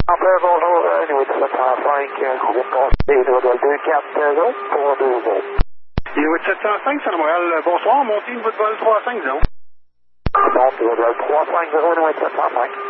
Enfin, bonjour, nous sommes à 35, groupe conseil de 240 pour 2 0. Inuit 705, c'est Montréal. Bonsoir, montez une bout de vol 350. Bon, 350, Inuit 705.